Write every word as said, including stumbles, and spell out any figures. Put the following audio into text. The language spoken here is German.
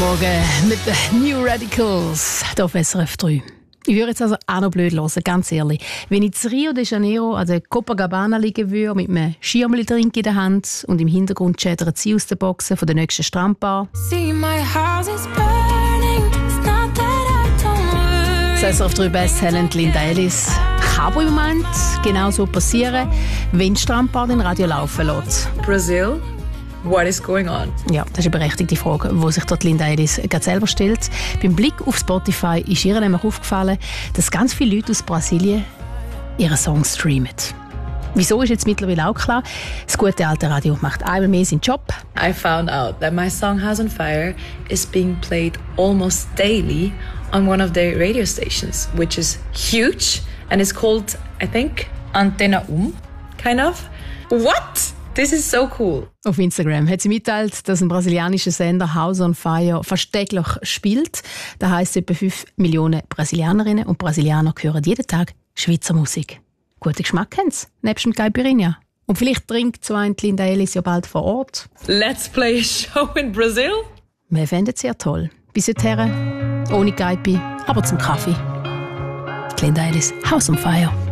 Morgen mit den New Radicals hier auf S R F drei. Ich würde jetzt also auch noch blöd hören, ganz ehrlich. Wenn ich in Rio de Janeiro an der Copacabana liegen würde, mit einem Schirmli-Drink in der Hand und im Hintergrund schädert sie aus den Boxen von der nächsten Strandbar. Das S R F drei Best-Talent Linda Ellis. Kann aber im Moment genau so passieren, wenn die Strandbar den Radio laufen lässt. Brazil? What is going on? Ja, das ist eine berechtigte Frage, die sich dort Linda Ellis gerade selber stellt. Beim Blick auf Spotify ist ihr nämlich aufgefallen, dass ganz viele Leute aus Brasilien ihre Songs streamen. Wieso ist jetzt mittlerweile auch klar? Das gute alte Radio macht einmal mehr seinen Job. I found out that my song House on Fire is being played almost daily on one of their radio stations, which is huge and it's called, I think, Antena Um, kind of. What? This is so cool. Auf Instagram hat sie mitteilt, dass ein brasilianischer Sender House on Fire fast täglich spielt. Das heisst, etwa fünf Millionen Brasilianerinnen und Brasilianer hören jeden Tag Schweizer Musik. Guten Geschmack haben sie, nebst dem Caipirinha. Und vielleicht trinkt so ein Linda Ellis ja bald vor Ort. Let's play a show in Brazil? Wir fänden es sehr toll. Bis dorthin, ohne Caipi, aber zum Kaffee. Linda Ellis, House on Fire.